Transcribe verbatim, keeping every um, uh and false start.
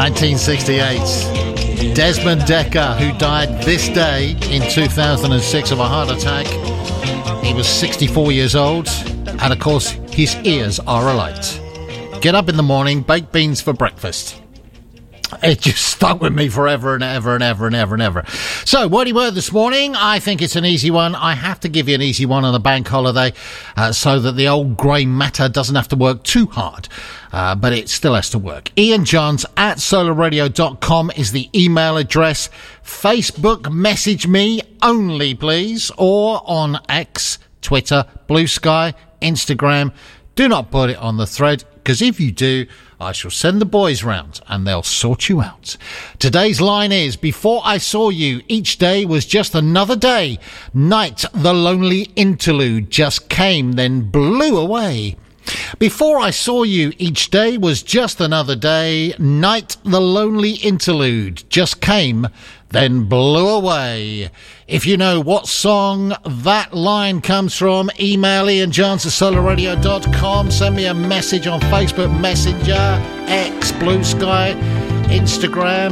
nineteen sixty-eight. Desmond Dekker, who died this day in two thousand six of a heart attack. He was sixty-four years old, and of course, his ears are alight. Get up in the morning, baked beans for breakfast. It just stuck with me forever and ever and ever and ever and ever. So, wordy word this morning. I think it's an easy one. I have to give you an easy one on a bank holiday uh, so that the old grey matter doesn't have to work too hard. Uh, but it still has to work. Ian Johns at solar radio dot com is the email address. Facebook message me only, please. Or on X, Twitter, Blue Sky, Instagram. Do not put it on the thread, because if you do, I shall send the boys round and they'll sort you out. Today's line is, before I saw you, each day was just another day. Night, the lonely interlude just came, then blew away. Before I saw you, each day was just another day. Night, the lonely interlude just came, then blew away. If you know what song that line comes from, email Ian Johns at solar radio dot com. Send me a message on Facebook Messenger, X, Blue Sky, Instagram.